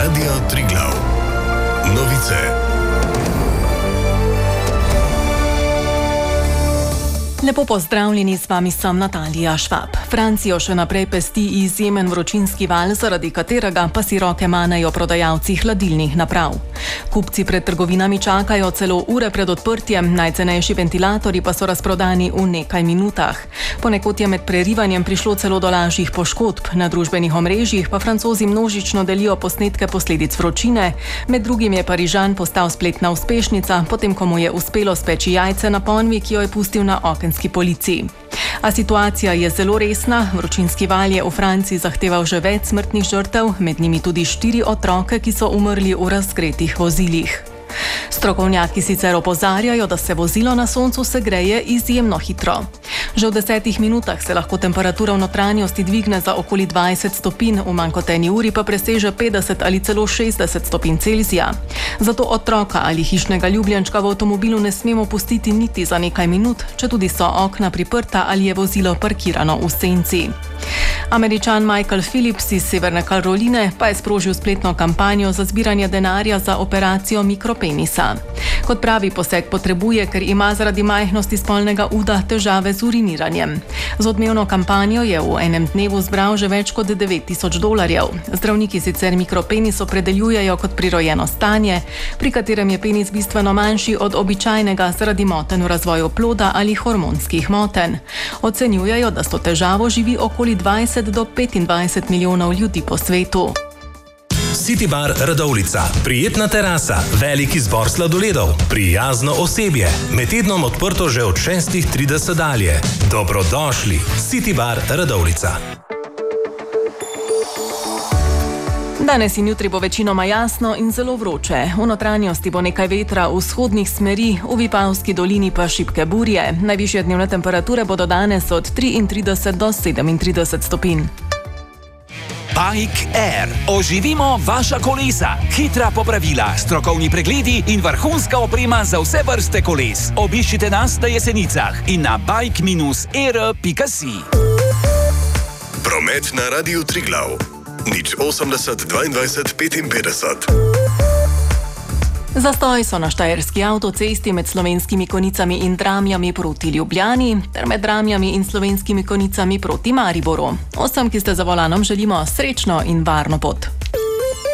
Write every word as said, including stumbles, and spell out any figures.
Radio Triglav. Novice. Lepo pozdravljeni, z vami sem Natalija Švab. Francijo še naprej pesti izjemen vročinski val, zaradi katerega pa si roke manejo prodajalci hladilnih naprav. Kupci pred trgovinami čakajo celo ure pred odprtjem, najcenejši ventilatorji pa so razprodani v nekaj minutah. Ponekod je med prerivanjem prišlo celo do lažjih poškodb. Na družbenih omrežjih pa Francozi množično delijo posnetke posledic vročine. Med drugim je Parižan postal spletna uspešnica, potem ko mu je uspelo speči jajce na ponvi, ki jo je pustil na okenski polici. A situacija je zelo resna. Vročinski val je v Franciji zahteval že več smrtnih žrtev, med njimi tudi štiri otroke, ki so umrli v razgretih vozilih. Strokovnjaki sicer opozarjajo, da se vozilo na soncu segreje izjemno hitro. Že v desetih minutah se lahko temperatura v notranjosti dvigne za okoli dvajset stopinj, v manj kot eni uri pa preseže petdeset ali celo šestdeset stopinj Celzija. Zato otroka ali hišnega ljubljenčka v avtomobilu ne smemo pustiti niti za nekaj minut, če tudi so okna priprta ali je vozilo parkirano v senci. Američan Michael Phillips iz Severne Karoline pa je sprožil spletno kampanjo za zbiranje denarja za operacijo mikropenisa. Kot pravi, poseg potrebuje, ker ima zaradi majhnosti spolnega uda težave z uriniranjem. Z odmevno kampanjo je v enem dnevu zbral že več kot devet tisoč dolarjev. Zdravniki sicer mikropenis opredeljujejo kot prirojeno stanje, pri katerem je penis bistveno manjši od običajnega zaradi motenj v razvoju ploda ali hormonskih motenj. Ocenjujejo, da s to težavo živi okoli dvajset do petindvajset milijonov ljudi po svetu. City Bar Radovljica. Prijetna terasa, velik izbor sladoledov, prijazno osebje. Med tednom odprto že od šestih trideset dalje. Dobrodošli. City Bar Radovljica. Danes in jutri bo večinoma jasno in zelo vroče. V notranjosti bo nekaj vetra v vzhodnih smeri, v Vipavski dolini pa šibke burje. Najvišje dnevne temperature bodo danes od triintrideset do sedemintrideset stopinj. Bike Air. Oživimo vaša kolesa. Hitra popravila, strokovni pregledi in vrhunska oprema za vse vrste koles. Obiščite nas na Jesenicah in na bike air pika si. Promet na Radiu Triglav. Nič osemdeset dvaindvajset petinpetdeset. Zastoj so na štajerski avtocesti med Slovenskimi Konjicami in Dramljami proti Ljubljani ter med Dramljami in Slovenskimi Konjicami proti Mariboru. Vsem, ki ste za volanom, želimo srečno in varno pot.